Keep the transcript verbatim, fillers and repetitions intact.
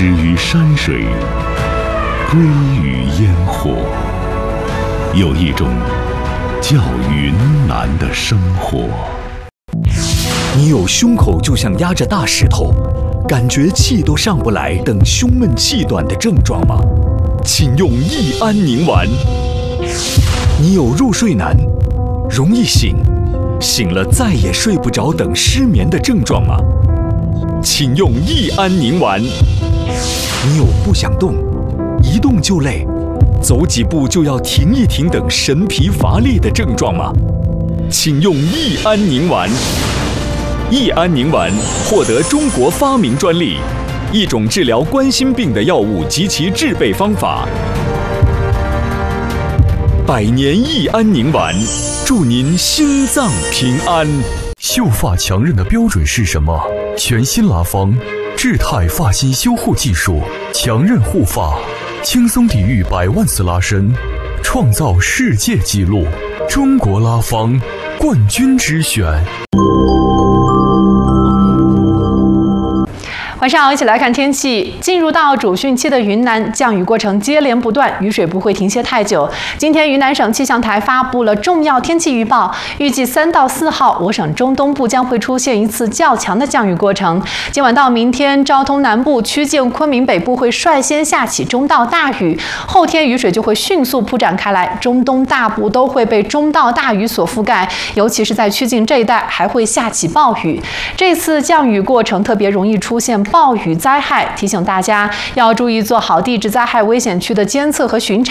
始于山水，归于烟火。有一种叫云南的生活。 你有胸口就像压着大石头，感觉气都上不来等胸闷气短的症状吗？请用益安宁丸。你有入睡难，容易醒，醒了再也睡不着等失眠的症状吗？请用益安宁丸。你有不想动，一动就累，走几步就要停一停等神疲乏力的症状吗？请用益安宁丸。益安宁丸获得中国发明专利，一种治疗冠心病的药物及其制备方法。百年益安宁丸，祝您心脏平安。 秀发强韧的标准是什么？全新拉芳智泰发型修护技术，强韧护发，轻松抵御百万次拉伸，创造世界纪录。中国拉芳冠军之选。 晚上好，一起来看天气。进入到主汛期的云南，降雨过程接连不断，雨水不会停歇太久。今天，云南省气象台发布了重要天气预报，预计三到四号，我省中东部将会出现一次较强的降雨过程。今晚到明天，昭通南部、曲靖、昆明北部会率先下起中到大雨，后天雨水就会迅速铺展开来，中东大部都会被中到大雨所覆盖，尤其是在曲靖这一带还会下起暴雨。这次降雨过程特别容易出现暴雨灾害，提醒大家要注意做好地质灾害危险区的监测和巡查。